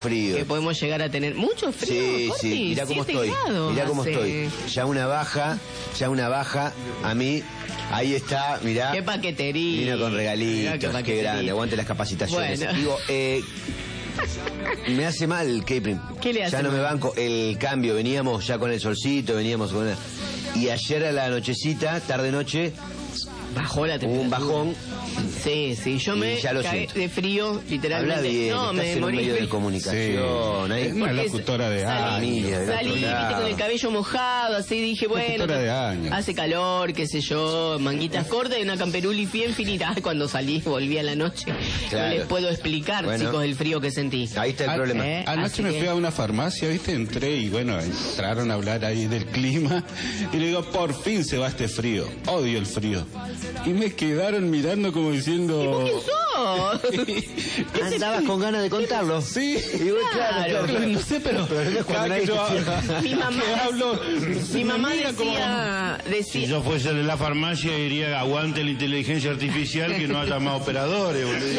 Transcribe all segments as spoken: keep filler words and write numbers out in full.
frío. Que podemos llegar a tener mucho frío. Sí, Corti, sí, mirá cómo estoy. Mirá cómo hace. estoy. Ya una baja, ya una baja. A mí, ahí está, mirá. Qué paquetería. Vino con regalitos, Mirá qué, qué grande. Aguante las capacitaciones. Bueno. Digo, eh, me hace mal, Capri. ¿Qué le hace Ya no mal? me banco el cambio. Veníamos ya con el solcito, veníamos con... Una... Y ayer a la nochecita, tarde-noche, bajó la temperatura. hubo un bajón. Sí, sí, yo Y me ya lo caí siento. de frío, literalmente. Habla bien, no, estás me en un morí. medio de comunicación. Sí. Ahí- Es una Porque locutora de salí, años. del Salí, otro viste, lado. con el cabello mojado, así dije, bueno, Locutora de años. hace calor, qué sé yo, manguitas cortas y una camperuli bien finita. Ay, cuando salí, volví a la noche. Claro. No les puedo explicar, Bueno. chicos, el frío que sentí. Ahí está el Ah, problema. eh. Anoche Así me que- fui a una farmacia, ¿viste? Entré y bueno, entraron a hablar ahí del clima. Y le digo, por fin se va este frío. Odio el frío. Y me quedaron mirando como diciendo... ¿Y vos quién sos? Andabas con ganas de contarlo. Sí. Y bueno, claro, Claro. claro. No sé, pero, Pero es cuando cada nadie que yo te hablo, Mi mamá, que hablo, mi mamá me mira como- decía, decía Si yo fuese de la farmacia diría aguante la inteligencia artificial que no haya más operadores, boludo.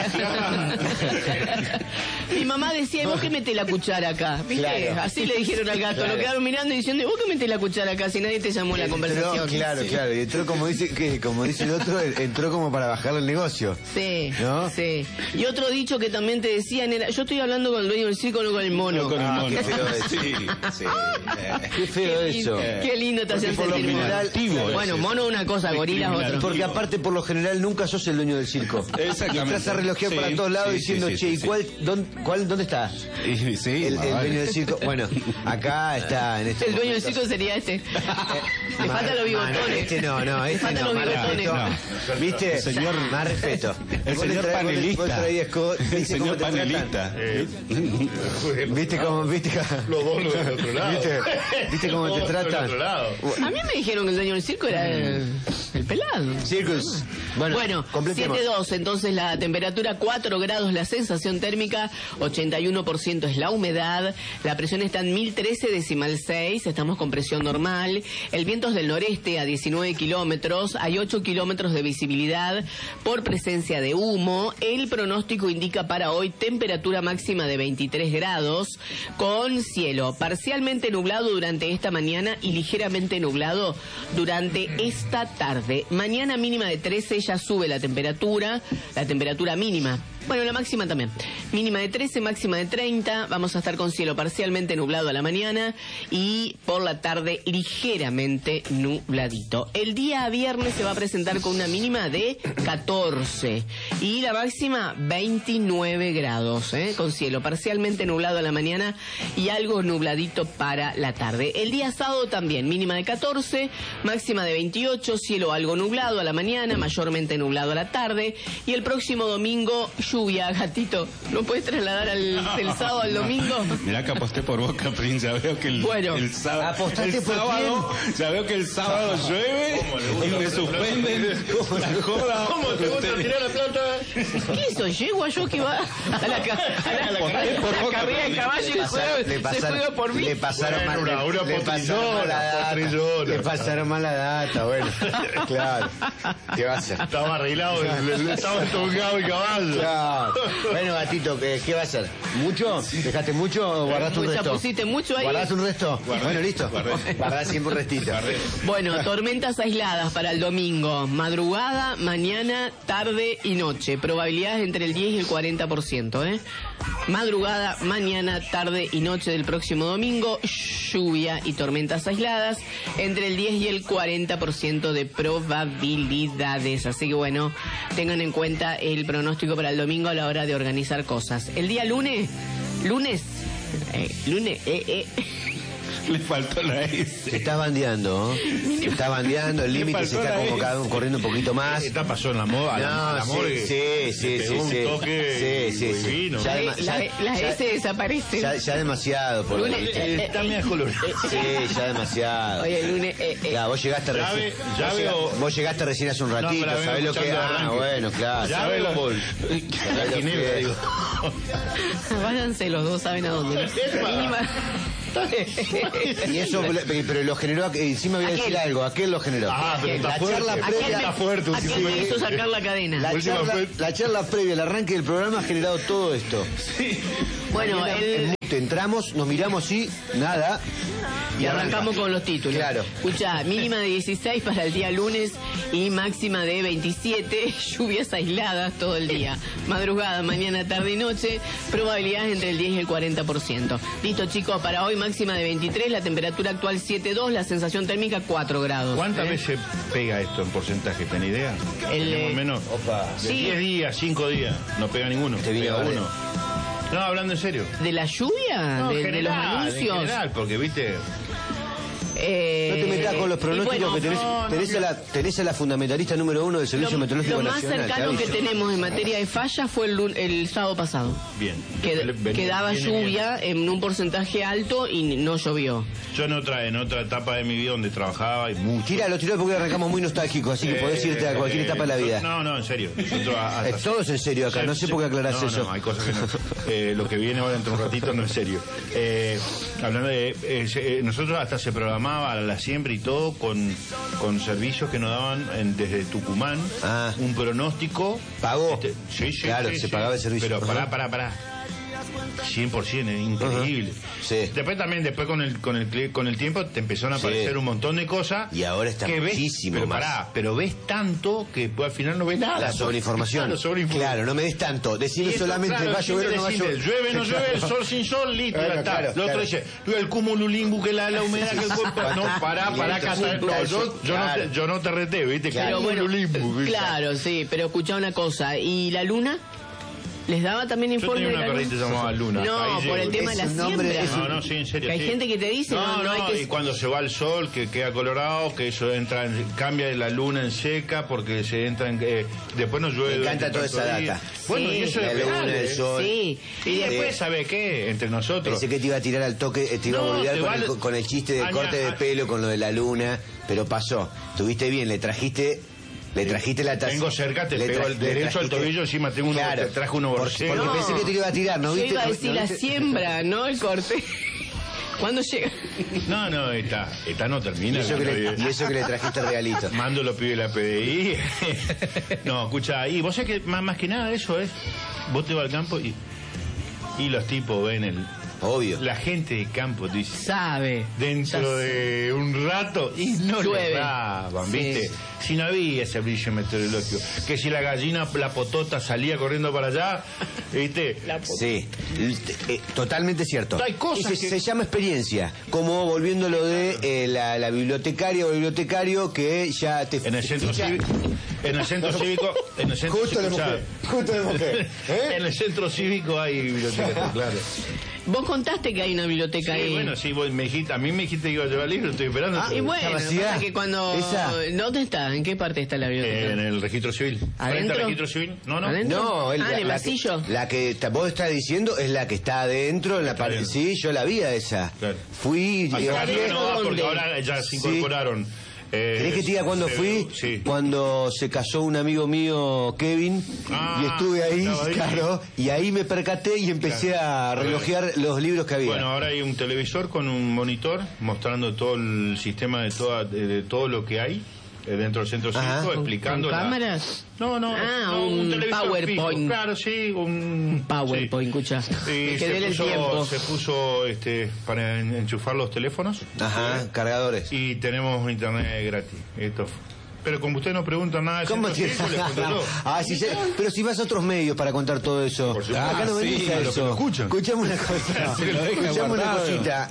mi mamá decía, ¿y vos qué metés la cuchara acá? ¿Viste? Claro. Así le dijeron al gato, Claro. lo quedaron mirando y diciendo, ¿y vos qué metés la cuchara acá si nadie te llamó a la conversación? Entró, claro, Sí. claro. Y entró como dice, que, como dice el otro, entró como para bajarle el negocio. Sí, ¿No? sí. Y otro dicho que también te decían era, yo estoy hablando con el dueño del circo, no con el mono. No, con el Ah, mono. qué feo eso. Sí, sí. eh. Qué feo Qué eso. lindo, qué lindo te hacen por lo sentir mono. general- Antiguo Bueno, ese. mono una cosa, gorila otra. Porque aparte, por lo general, nunca sos el dueño del circo. Exactamente. Y estás a relojear Sí, para todos lados sí, diciendo, sí, sí, che, ¿y sí, sí. cuál, dónde, cuál, dónde está? Y- sí, El, el más vale. dueño del circo. Bueno, acá está en este El dueño del momento. circo sería este. Le faltan los bigotones. Este no, no, Le este faltan no, los más bigotones. respeto. ¿Viste? El señor- más respeto. El Vos le señor traes- vos le- panelista. vos traías co- El ¿viste cómo señor te tratan? panelista. ¿Viste cómo, viste cómo- Los dos los del otro lado. ¿Viste, ¿Viste cómo te Los dos del tratan? otro lado. A mí me dijeron que el dueño del circo era el, el pelado. Circus. Bueno, Bueno, completemos. siete dos, entonces la temperatura cuatro grados, la sensación térmica ochenta y uno por ciento es la humedad, la presión está en mil trece decimal seis, estamos con presión normal, el viento es del noreste a diecinueve kilómetros, hay ocho kilómetros de visibilidad por presencia de humo, el pronóstico indica para hoy temperatura máxima de veintitrés grados, con cielo parcialmente nublado durante esta mañana y ligeramente nublado durante esta tarde. Mañana mínima de trece, ya sube la temperatura, la temperatura mínima. Bueno, la máxima también. Mínima de trece, máxima de treinta. Vamos a estar con cielo parcialmente nublado a la mañana y por la tarde ligeramente nubladito. El día viernes se va a presentar con una mínima de catorce y la máxima veintinueve grados, ¿eh? Con cielo parcialmente nublado a la mañana y algo nubladito para la tarde. El día sábado también, mínima de catorce, máxima de veintiocho, cielo algo nublado a la mañana, mayormente nublado a la tarde y el próximo domingo lluvia, gatito. ¿No puedes trasladar al, del sábado al domingo? Mirá que aposté por Boca, Prince. Ya veo que el, Bueno. el sábado, ¿Apostaste el por sábado ya veo que el sábado llueve y me suspenden la joda. ¿Cómo te gusta tirar la plata? ¿Qué hizo? ¿Yegua yo que va a la, ca- a la, a la, Aposté por a la Boca, carrera de Prince. caballo y Le juega- pasaron- le se pasaron- juega por mí? Le pasaron Bueno, mal, una- una le, le pasaron mal la data. potrillona. Le pasaron mal la data, bueno. Claro. ¿Qué va a hacer? Estaba arreglado, le- le- estaba tocado el caballo. Claro. Bueno, gatito, ¿qué, qué va a hacer? ¿Mucho? ¿Dejaste mucho o guardaste un Mucha, resto? pusiste mucho ahí. ¿Guardaste un resto? Guardé. Bueno, listo. Guardé. Guardás siempre un restito. Bueno, tormentas aisladas para el domingo. Madrugada, mañana, tarde y noche. Probabilidades entre el diez y el cuarenta por ciento, ¿eh? Madrugada, mañana, tarde y noche del próximo domingo. Lluvia y tormentas aisladas. Entre el diez y el cuarenta por ciento de probabilidades. Así que bueno, tengan en cuenta el pronóstico para el domingo a la hora de organizar cosas. El día lunes, lunes, eh, lunes, eh, eh. Le faltó la Se S. está bandeando, ¿no? Se está bandeando, el Le límite se faltó está la como S. cada uno corriendo un poquito más. Esta pasó en la moda, a la, a la No, morgue. sí, sí, Le sí, pegó sí. un toque Sí, sí, sí. divino. Ya La, dema- la- ya- la ya- S desaparece. Ya, ya demasiado por Lunes, ¿viste? eh, Está media color. Sí, ya demasiado. Oye, el lunes, eh, eh. Claro, vos llegaste Ya recién. ve- ya vos, veo- llegaste, vos llegaste recién hace un No, ratito, pero la vengo ¿sabés lo que? escuchando de Ah, arranque. bueno, claro. Ya ¿Sabés veo- lo- La ¿sabés lo ginebra, que- digo. Váyanse los dos, saben a dónde. Mínima. Y eso, pero lo generó, encima voy a decir Aquel. algo, aquel lo generó. Ah, pero está la fuerte. charla Aquel previa, está fuerte, Aquel último. me hizo sacar la cadena. la Última charla, fue- la charla previa al arranque del programa ha generado todo esto. Bueno, Mañana el, Te entramos, nos miramos y nada. Y arrancamos con los títulos. Claro. Escuchá, mínima de dieciséis para el día lunes y máxima de veintisiete, lluvias aisladas todo el día. Madrugada, mañana, tarde y noche, probabilidades entre el diez y el cuarenta por ciento. Listo, chicos, para hoy máxima de veintitrés, la temperatura actual siete coma dos, la sensación térmica cuatro grados. ¿Cuántas ¿eh? veces pega esto en porcentaje? ¿Tenés idea? El, Más o menos. Opa. De sí. diez días, cinco días, no pega ninguno. Te vino pega a ver. uno. No, hablando en serio. ¿De la lluvia? No, ¿De, en de los general, anuncios? En general, porque viste. Eh, No te metas con los pronósticos y bueno, que tenés, no, no, tenés, a la, tenés a la fundamentalista número uno del Servicio Lo, Meteorológico lo más Nacional. cercano te que aviso. tenemos en materia de falla fue el, lun- el sábado pasado. Bien. Que, Ven- que daba viene lluvia en un porcentaje alto y no llovió. bien. Yo en otra, en otra etapa de mi vida donde trabajaba y mucho. Tíralo, tíralo porque arrancamos muy nostálgicos, así que podés irte a cualquier Eh, etapa de la vida. No, no, en serio. Nosotros a- hasta- Eh, todo es en serio acá, no sé por qué aclarás no, eso. No, hay cosas que no. Eh, lo que viene ahora dentro de un ratito no es serio. Eh, hablando de. eh, se- eh, nosotros hasta se programaba a la siembra y todo con, con servicios que nos daban en- desde Tucumán. Ah. Un pronóstico. ¿Pagó? Este, sí, sí. Claro, sí, se sí. pagaba el servicio. Pero Ajá. pará, pará, pará. cien por ciento, es increíble. Ajá. Sí. Después también, después con el, con el cli- con el tiempo te empezaron a Sí. aparecer un montón de cosas. Y ahora está que ves- muchísimo pero más. Pará, pero ves tanto que pues, al final no ves nada. La sobreinformación. Claro, sobreinformación. Claro, no me des tanto. Decime Y esto, solamente claro, va a llover o no va a decime, llover. llueve, no llueve, Claro. sol sin sol, listo, Claro, ya está. claro, el otro claro. dice, el cumulimbu, que la, la humedad que el cuerpo. No, pará, pará, acá está. No, yo, yo, no te, yo no te reté, ¿viste? Pero bueno, Cumulimbu, ¿viste? claro, sí, pero escuchá una cosa. ¿Y la luna? ¿Les daba también Yo informe tenía de una la perrita luna? llamada Luna. No, Ahí por llego. el tema de la Es un nombre, siembra. es un- No, no, sí, en serio. Que hay sí. gente que te dice, no, no, hay que... y cuando se va el sol, que queda colorado, que eso entra, en- cambia de la luna en seca, porque se entra en... eh, después no llueve. Me encanta durante toda tanto esa día. data. Bueno, Sí. y eso La es luna, real, el ¿eh? sol. Sí. Y después, Sí. ¿sabe qué? Entre nosotros... Pensé que te iba a tirar al toque, eh, te iba No, a volver te con, vale- el, con el chiste de Aña- corte de pelo, con lo de la luna, pero pasó. Tuviste bien, le trajiste... Le trajiste la taza. Tengo cerca, te Le pego tra- el le derecho al trajiste- tobillo, encima tengo uno, Claro, te trajo uno Porque, borsero. porque No. pensé que te lo iba a tirar, ¿no Yo viste? iba a ¿No- decir no la viste? siembra, ¿no? El corte. ¿Cuándo llega? No, no, esta, esta no Y termina. eso, que no, le, y eso que le trajiste regalito. Mando los pibes de la P D I. No, escucha, y vos sabés que más, más que nada eso es, vos te vas al campo y, y los tipos ven el... Obvio. La gente de campo te dice, Sabe. dentro Ya sé. de un rato, y no Llueve. le daban, Sí. ¿viste? Si no había ese brillo meteorológico, que si la gallina, la potota salía corriendo para allá, ¿viste? Sí, eh, totalmente cierto. Hay cosas Y se, que- se llama experiencia, como volviendo lo de eh, la, la bibliotecaria o bibliotecario que ya te En el centro ficha- cívico, en el centro cívico, en el centro Justo de cívico, mujer, justo de mujer. ¿eh? En el centro cívico hay biblioteca, claro. Vos contaste que hay una biblioteca Sí, ahí. bueno, sí, vos me dijiste, a mí me dijiste que iba a llevar libros, estoy esperando. Ah, y bueno, vacía? pasa que cuando... ¿Esa? ¿Dónde está? ¿En qué parte está la biblioteca? En el registro civil. Frente ¿Adentro? al registro civil. No, no. ¿Adentro? No, el- Ah, en el la, pasillo. Que, la que ta- vos estás diciendo es la que está adentro, en la parte. bien. Sí, yo la vi a esa. Claro. Fui. Ay, y- claro que no va porque ¿Dónde? ahora ya se Sí. incorporaron. Eh, ¿Querés que te diga cuándo se- fui? Sí. Cuando se casó un amigo mío, Kevin, Ah, y estuve ahí, estaba ahí. claro, y ahí me percaté y empecé a relojear los libros que había. Bueno, ahora hay un televisor con un monitor mostrando todo el sistema de, toda, de, de todo lo que hay eh, dentro del centro Ajá. cívico, ¿Con- explicando. con la- cámaras? No, no, Ah, no, un televisor PowerPoint. fijo. Claro, sí, un PowerPoint, escucha. Sí, Que se dé el puso, tiempo. se puso este, para en- enchufar los teléfonos. Ajá, Sí. cargadores. Y tenemos internet gratis. Esto f- Pero como usted no pregunta nada de ¿Cómo centro te... cívico, les cuento todo. ah, sí, sé. Pero si vas a otros medios para contar todo eso. Por supuesto. Acá no Ah, venís sí, a a lo que eso. lo escuchan. Escuchame una cosa. Se lo deja Escuchame una guardado. cosita.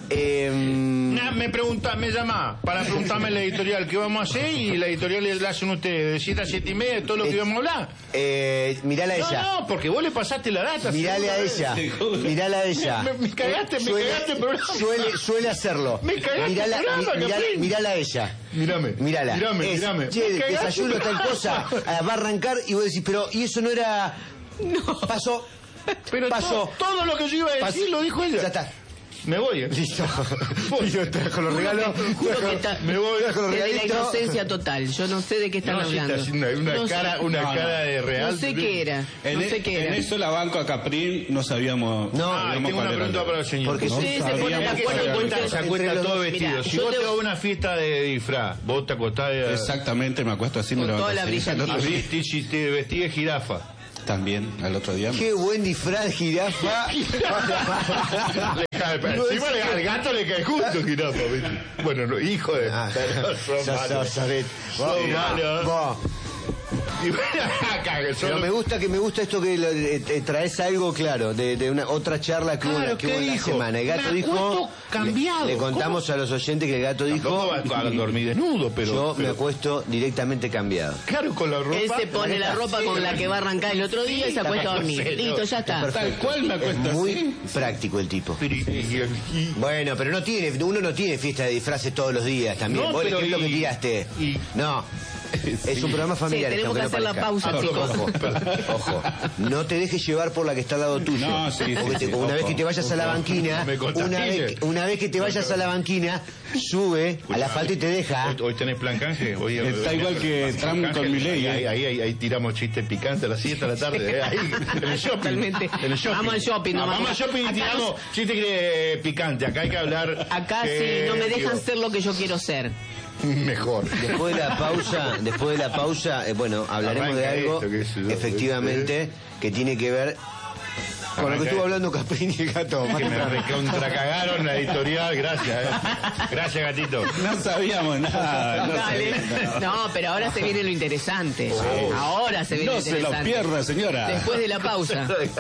Eh, Nah, me pregunta, me llama para preguntarme la editorial qué vamos a hacer y la editorial la hacen ustedes de siete a siete y media de todo lo que Eh, íbamos a hablar. eh, mirala a ella. No, no, porque vos le pasaste la data. Mirale a segunda ella, vez. mirala a ella. Me- me cagaste, me cagaste el programa. Suele, suele hacerlo. Me cagaste el Mirala, programa, mi- mirala, Caprín. mirala a ella. Mírame. Mírala. Mírame, Es, mírame. Che, Me cagaste desayuno el tal programa. cosa, ah, va a arrancar y vos decís, pero, y eso no era... No. Pasó. Pero Pasó. todo, todo lo que yo iba a decir Pasó. lo dijo ella. Ya está. Me voy, ¿eh? Listo. Listo, trajo los regalos. Juro que está... Me voy. Trajo los Desde la regalitos. inocencia total. Yo no sé de qué están No, sí, hablando. está haciendo una, una No sé. cara, una No, no. cara de real. No sé qué era. En, No e- sé qué en era. eso la banco a Caprín no sabíamos. No, Ah, sabíamos tengo una cuál era. pregunta para el señor. Porque No sí, se ponen de sabíamos acuerdo cuál Se era. con acuesta, que- se acuesta entre los todo dos. vestido. Mirá, si yo vos te- te vas a una fiesta de disfraz, vos te acostás de... Exactamente, me acuesto así, me Con lo toda la brillantina. Así, te, si te vestís de jirafa. También, al otro día. Qué buen disfraz, jirafa. Le cae, encima le- al gato le cae justo jirafa, ¿viste? Bueno, no, hijo de... Ah, pero son sos- malos. sos- Soret. Son Vos, malos. vos. Y acá, que son- Pero me gusta que me gusta esto que lo- eh, eh, traes algo claro de, de una otra charla que hubo, Claro, que hubo ¿qué en la dijo? semana. El gato Me dijo, acuesto cambiado. Le, le contamos a los oyentes que el gato Tampoco dijo, va a dormir desnudo, pero... yo me pero- acuesto directamente cambiado. Claro, con la ropa... Él se pone la ropa con la que va a arrancar el otro día y se acuesta a dormir. perfecto. Listo, ya está. Tal cual me Es acuesto muy así. práctico el tipo. Pero y- y- y- Bueno, pero no tiene, uno no tiene fiesta de disfraces todos los días también. No, Vos el pero ejemplo y- que tiraste. y- No. Es un programa familiar. Sí, tenemos esto, que aunque hacer no la parezca. pausa, chicos. Ojo, ojo. No te dejes llevar por la que está al lado tuyo. No, sí, sí, Porque te- sí, una ojo, vez que te vayas a la ojo. banquina, Me contamine. una vez, una vez que te vayas a la banquina, sube a la falta y te deja. Hoy, hoy tenés plan canje. Hoy, Está hoy- igual que hoy- Trump canje. con Milei, Ahí, ¿eh? ahí, ahí, ahí tiramos chistes picantes a las siete de la tarde. ¿eh? Ahí, en el shopping. Totalmente. En el shopping. Vamos al shopping, Ah, nomás. vamos al shopping y Acá tiramos chistes eh, picantes. Acá hay que hablar. Acá sí, no me dejan ser lo que yo quiero ser. Mejor. Después de la pausa, después de la pausa, eh, bueno, hablaremos Arranca de algo, esto, qué sé yo, efectivamente, que tiene que ver con lo que Arranca estuvo esto. hablando Caprini y el gato. Que me recontracagaron la editorial. Gracias. Eh. Gracias, gatito. No sabíamos nada. No, Dale. sabíamos. No, pero ahora se viene lo interesante. Ahora se viene No lo se lo interesante. pierda, señora. Después de la pausa.